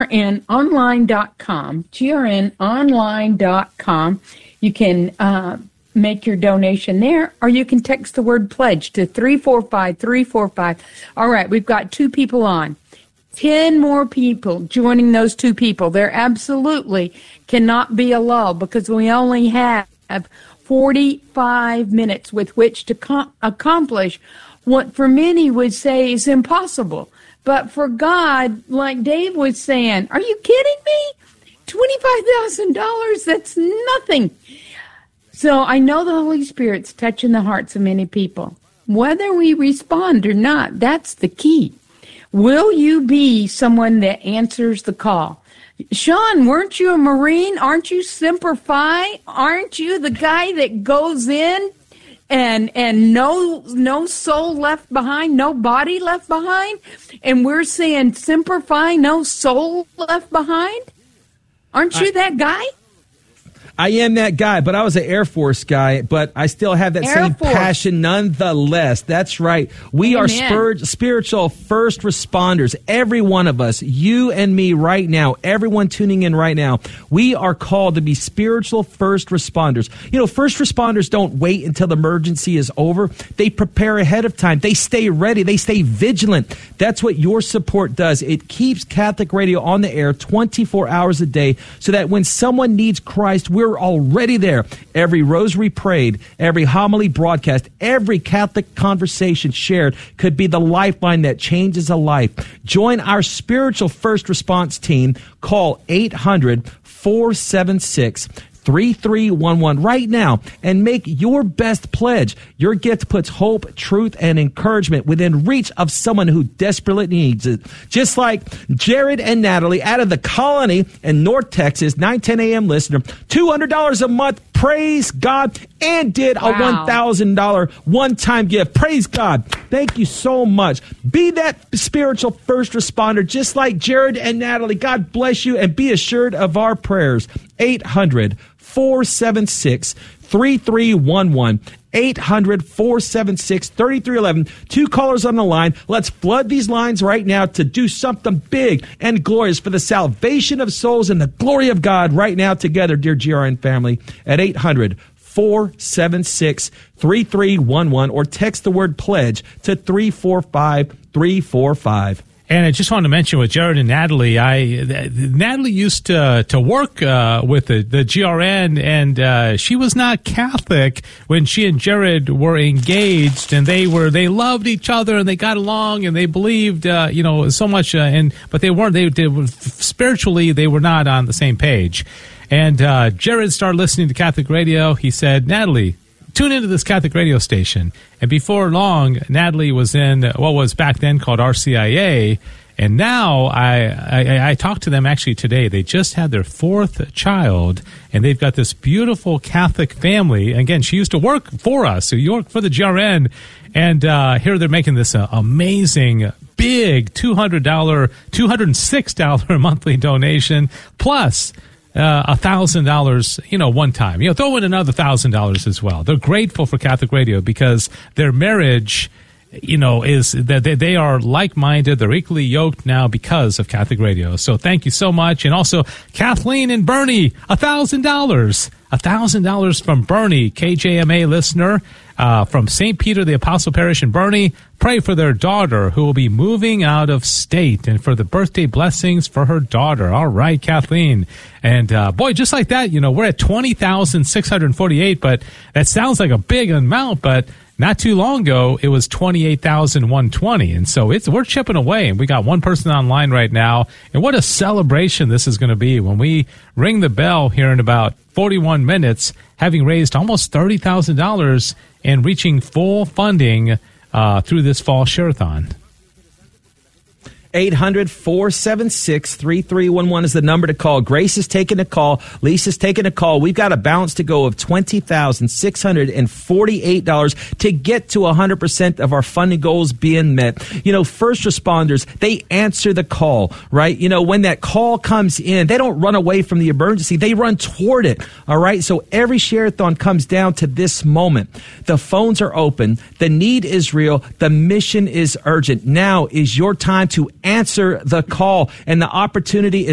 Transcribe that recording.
grnonline.com, grnonline.com. You can make your donation there, or you can text the word pledge to 345-345. All right, we've got 2 people on. 10 more people joining those 2 people. There absolutely cannot be a lull because we only have 45 minutes with which to accomplish what for many would say is impossible. But for God, like Dave was saying, are you kidding me? $25,000, that's nothing. So I know the Holy Spirit's touching the hearts of many people. Whether we respond or not, that's the key. Will you be someone that answers the call? Sean, weren't you a Marine? Aren't you Semper Fi? Aren't you the guy that goes in and no soul left behind, no body left behind? And we're saying Semper Fi, no soul left behind? Aren't you that guy? I am that guy, but I was an Air Force guy, but I still have that same passion nonetheless. That's right. We are spiritual first responders. Every one of us, you and me right now, everyone tuning in right now, we are called to be spiritual first responders. You know, first responders don't wait until the emergency is over. They prepare ahead of time. They stay ready. They stay vigilant. That's what your support does. It keeps Catholic Radio on the air 24 hours a day so that when someone needs Christ, we're already there. Every rosary prayed, every homily broadcast, every Catholic conversation shared could be the lifeline that changes a life. Join our spiritual first response team. Call 800-476-3311 right now and make your best pledge. Your gift puts hope, truth, and encouragement within reach of someone who desperately needs it. Just like Jared and Natalie out of the Colony in North Texas, 910 a.m. listener, $200 a month, praise God, and did a $1,000 one-time gift. Praise God. Thank you so much. Be that spiritual first responder, just like Jared and Natalie. God bless you, and be assured of our prayers. 800-476-3311. 800-476-3311. 2 callers on the line. Let's flood these lines right now to do something big and glorious for the salvation of souls and the glory of God right now together, dear GRN family, at 800-476-3311 or text the word pledge to 345-345. And I just wanted to mention with Jared and Natalie, Natalie used to work with the GRN, and she was not Catholic when she and Jared were engaged, and they loved each other and they got along and they believed so much, but they weren't. They spiritually they were not on the same page. And Jared started listening to Catholic radio. He said, "Natalie, tune into this Catholic radio station." And before long, Natalie was in what was back then called RCIA. And now I talked to them actually today. They just had their 4th child, and they've got this beautiful Catholic family. Again, she used to work for us, so you work for the GRN. And here they're making this amazing, big $206 a monthly donation, plus $1,000, one time. Throw in another $1,000 as well. They're grateful for Catholic Radio because their marriage, is that they are like-minded. They're equally yoked now because of Catholic Radio. So thank you so much. And also, Kathleen and Bernie, $1,000. $1,000 from Bernie, KJMA listener, from St. Peter the Apostle Parish in Bernie. Pray for their daughter who will be moving out of state and for the birthday blessings for her daughter. All right, Kathleen. And boy, just like that, we're at 20,648, but that sounds like a big amount, but not too long ago, it was 28,120. And so we're chipping away. And we got one person online right now. And what a celebration this is going to be when we ring the bell here in about 41 minutes, having raised almost $30,000 and reaching full funding through this fall share-a-thon. 800-476-3311 is the number to call. Grace is taking a call. Lisa's taking a call. We've got a balance to go of $20,648 to get to 100% of our funding goals being met. First responders, they answer the call, right? When that call comes in, they don't run away from the emergency. They run toward it, all right? So every share-a-thon comes down to this moment. The phones are open. The need is real. The mission is urgent. Now is your time to answer the call, and the opportunity is